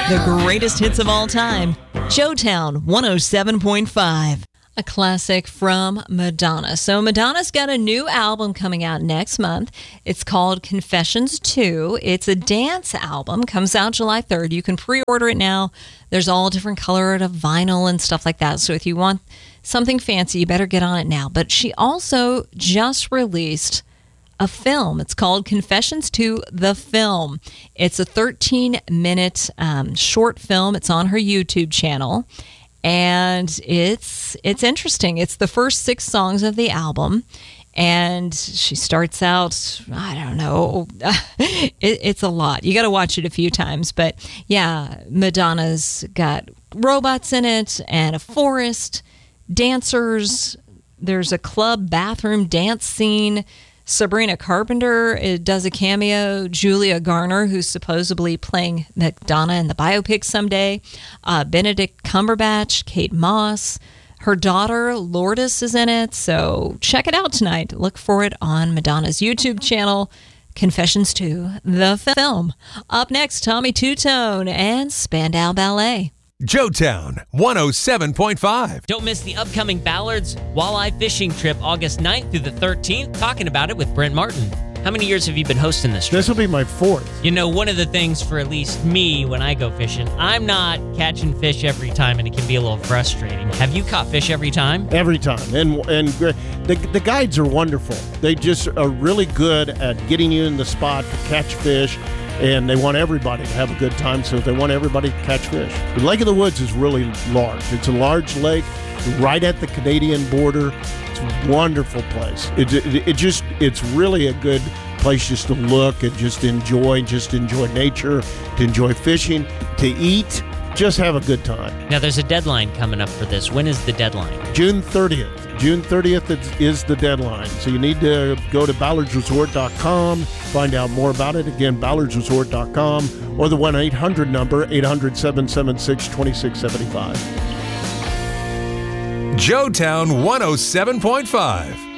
The greatest hits of all time. Joetown 107.5. A classic from Madonna. So Madonna's got a new album coming out next month. It's called Confessions 2. It's a dance album. Comes out July 3rd. You can pre-order it now. There's all different colored of vinyl and stuff like that. So if you want something fancy, you better get on it now. But she also just released a film. It's called Confessions 2, the film. It's a 13-minute short film. It's on her YouTube channel. And it's interesting. It's the first 6 songs of the album. And she starts out, I don't know, it's a lot. You got to watch it a few times. But yeah, Madonna's got robots in it and a forest, dancers. There's a club bathroom dance scene. Sabrina Carpenter does a cameo. Julia Garner, who's supposedly playing Madonna in the biopic someday. Benedict Cumberbatch, Kate Moss. Her daughter, Lourdes, is in it. So check it out tonight. Look for it on Madonna's YouTube channel, Confessions 2, the film. Up next, Tommy Tutone and Spandau Ballet. Joetown 107.5. Don't miss the upcoming Ballard's Walleye Fishing Trip August 9th through the 13th. Talking about it with Brent Martin. How many years have you been hosting this trip? This will be my 4th. You know, one of the things for at least me when I go fishing, I'm not catching fish every time, and it can be a little frustrating. Have you caught fish every time? Every time. And the guides are wonderful. They just are really good at getting you in the spot to catch fish. And they want everybody to have a good time, so they want everybody to catch fish. The Lake of the Woods is really large. It's a large lake right at the Canadian border. It's a wonderful place. It's really a good place just to look and just enjoy nature, to enjoy fishing, to eat, just have a good time. Now, there's a deadline coming up for this. When is the deadline? June 30th. June 30th is the deadline. So you need to go to ballardsresort.com, find out more about it. Again, ballardsresort.com or the 1-800 number, 800-776-2675. Joetown 107.5.